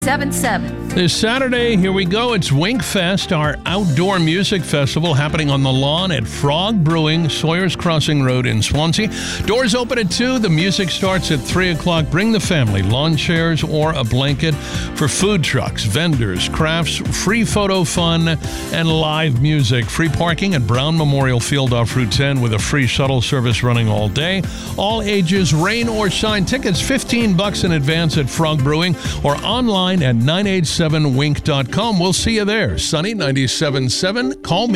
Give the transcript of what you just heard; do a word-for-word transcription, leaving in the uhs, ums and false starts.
seven seven. This Saturday, here we go. It's Wink Fest, our outdoor music festival happening on the lawn at Frog Brewing, Sawyers Crossing Road in Swansea. Doors open at two. The music starts at three o'clock. Bring the family, lawn chairs or a blanket for food trucks, vendors, crafts, free photo fun, and live music. Free parking at Brown Memorial Field off Route ten with a free shuttle service running all day. All ages, rain or shine. Tickets fifteen bucks in advance at Frog Brewing or online at nine eight seven wink dot com. We'll see you there. Sunny ninety-seven point seven. Call me.